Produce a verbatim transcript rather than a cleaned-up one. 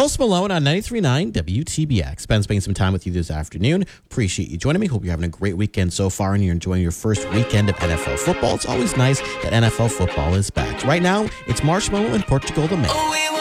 Post Malone on ninety-three point nine W T B X. Ben, spending some time with you this afternoon. Appreciate you joining me. Hope you're having a great weekend so far and you're enjoying your first weekend of N F L football. It's always nice that N F L football is back. Right now, it's Marshmallow and Portugal the Man.